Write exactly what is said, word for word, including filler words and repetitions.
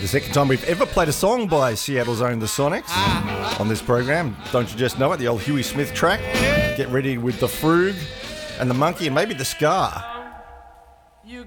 the second time we've ever played a song by Seattle's own The Sonics on this program. Don't you just know it? The old Huey Smith track. Get ready with the Frug and the Monkey and maybe the Scar.